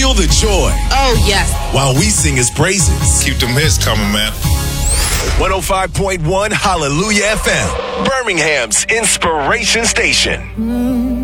Feel the joy. Oh, yes. While we sing his praises. Keep them hits coming, man. 105.1 Hallelujah FM. Birmingham's Inspiration Station.